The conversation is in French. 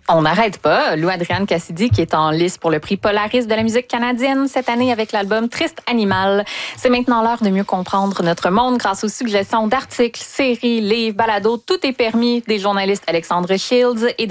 On n'arrête pas. Lou Adrienne Cassidy qui est en lice pour le prix Polaris de la musique canadienne cette année avec l'album Triste Animal. C'est maintenant l'heure de mieux comprendre notre monde grâce aux suggestions d'articles, séries, livres, balados. Tout est permis des journalistes Alexandre Shields et